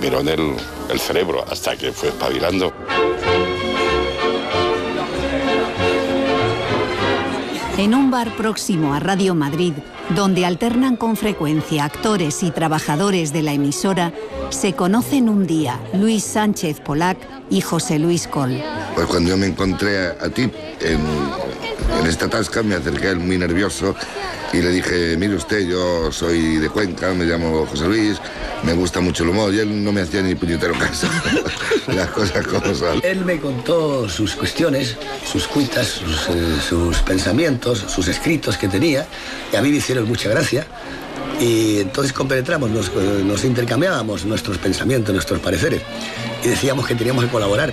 miró en el cerebro hasta que fue espabilando. En un bar próximo a Radio Madrid, donde alternan con frecuencia actores y trabajadores de la emisora, se conocen un día Luis Sánchez Polac y José Luis Coll. Pues cuando yo me encontré a ti en esta tasca, me acerqué a él muy nervioso y le dije: mire usted, yo soy de Cuenca, me llamo José Luis, me gusta mucho el humor, y él no me hacía ni puñetero caso. Las cosas como son. Él me contó sus cuestiones, sus cuitas, sus pensamientos, sus escritos que tenía, y a mí me hicieron mucha gracia. Y entonces compenetramos, nos intercambiábamos nuestros pensamientos, nuestros pareceres, y decíamos que teníamos que colaborar.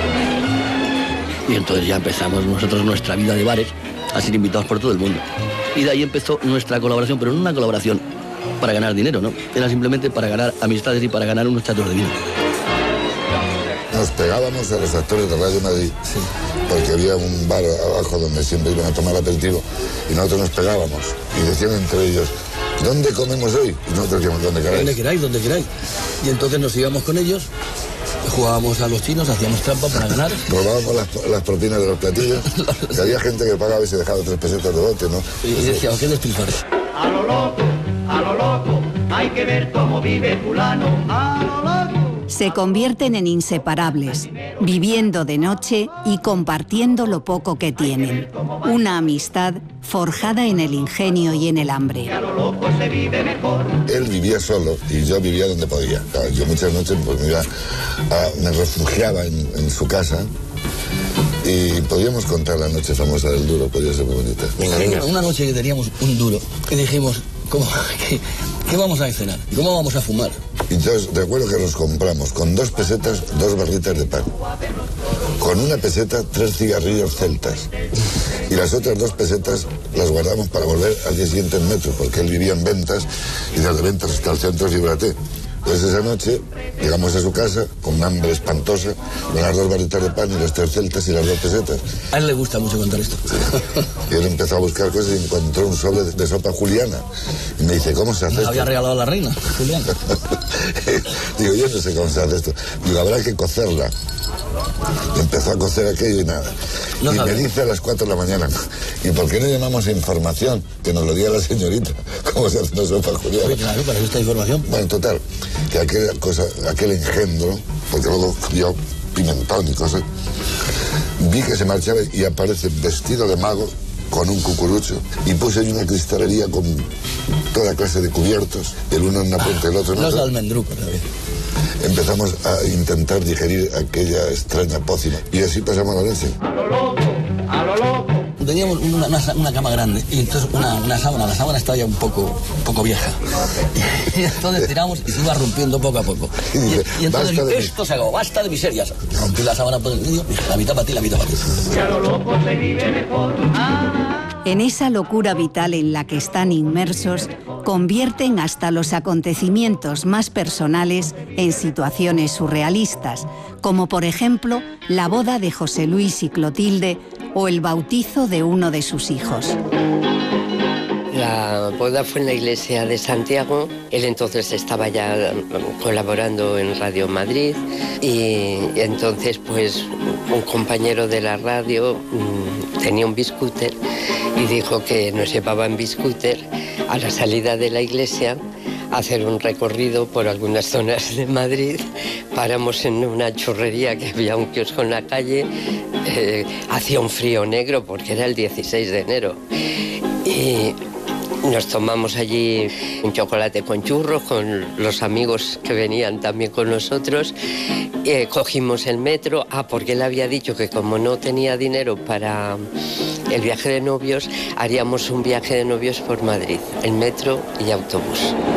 Y entonces ya empezamos nosotros nuestra vida de bares a ser invitados por todo el mundo. Y de ahí empezó nuestra colaboración, pero no una colaboración para ganar dinero, ¿no? Era simplemente para ganar amistades y para ganar unos chatos de vino. Nos pegábamos a los actores de Radio Madrid, sí, porque había un bar abajo donde siempre iban a tomar aperitivo, y nosotros nos pegábamos y decían entre ellos: ¿dónde comemos hoy? Y nosotros decíamos: donde queráis. Donde queráis. Y entonces nos íbamos con ellos, jugábamos a los chinos, hacíamos trampa para ganar. Robábamos las propinas de los platillos. Que había gente que pagaba y se dejaba 3 pesetas de bote, ¿no? Y decíamos: ¿qué despilfarre? A lo loco, hay que ver cómo vive fulano. A lo loco. Se convierten en inseparables, viviendo de noche y compartiendo lo poco que tienen. Una amistad forjada en el ingenio y en el hambre. Él vivía solo y yo vivía donde podía. Yo muchas noches pues, me refugiaba en su casa. Y podíamos contar la noche famosa del duro, podía ser muy bonita. Una noche que teníamos un duro y dijimos: ¿qué vamos a cenar? ¿Y cómo vamos a fumar? Y entonces recuerdo que nos compramos con 2 pesetas 2 barritas de pan, con 1 peseta 3 cigarrillos celtas, y las otras 2 pesetas las guardamos para volver al día siguiente en metro, porque él vivía en Ventas y desde Ventas hasta el centro es Librate. Entonces esa noche llegamos a su casa con un hambre espantosa, con las 2 barritas de pan y los 3 celtas y las 2 pesetas. A él le gusta mucho contar esto. Y él empezó a buscar cosas y encontró un sobre de sopa juliana. Y me dice: ¿cómo se hace esto? Había regalado la reina, Juliana. Digo: yo no sé cómo se hace esto. Digo: habrá que cocerla. Y empezó a cocer aquello y nada. No, y me dice a las 4 de la mañana: ¿y por qué no llamamos a información? Que nos lo diga la señorita. ¿Cómo se hace una sopa juliana? Sí, claro, para esta información. Bueno, total, que aquel engendro, porque luego yo pimentón y cosas, vi que se marchaba y aparece vestido de mago con un cucurucho, y puse ahí una cristalería con toda clase de cubiertos, el uno en una punta y el otro en otra. Los almendrucos también. Empezamos a intentar digerir aquella extraña pócima y así pasamos la noche. A lo loco. Teníamos una cama grande y entonces una sábana, la sábana estaba ya un poco vieja. Y entonces tiramos y se iba rompiendo poco a poco. Y entonces esto se acabó, basta de miserias. Rompí la sábana por el medio, dije: la mitad para ti, la mitad para ti. Y a lo loco se vive mejor. En esa locura vital en la que están inmersos, convierten hasta los acontecimientos más personales en situaciones surrealistas, como por ejemplo la boda de José Luis y Clotilde o el bautizo de uno de sus hijos. La boda fue en la iglesia de Santiago. Él entonces estaba ya colaborando en Radio Madrid y entonces pues un compañero de la radio tenía un biscúter y dijo que nos llevaba en biscúter a la salida de la iglesia a hacer un recorrido por algunas zonas de Madrid. Paramos en una churrería que había un kiosco en la calle. Hacía un frío negro porque era el 16 de enero. Y nos tomamos allí un chocolate con churros con los amigos que venían también con nosotros. Cogimos el metro, porque él había dicho que como no tenía dinero para el viaje de novios, haríamos un viaje de novios por Madrid, en metro y autobús.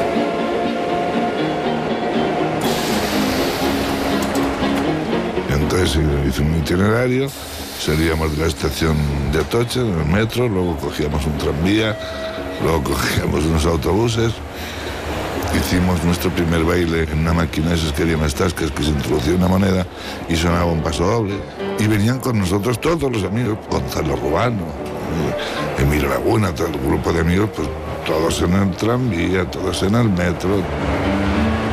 Entonces hice un itinerario, salíamos de la estación de Atocha, en el metro, luego cogíamos un tranvía, luego cogíamos unos autobuses. Hicimos nuestro primer baile en una máquina de esas que había en las tascas, que se introducía una moneda y sonaba un paso doble. Y venían con nosotros todos los amigos, Gonzalo Rubano, Emilio Laguna, todo el grupo de amigos, pues todos en el tranvía, todos en el metro.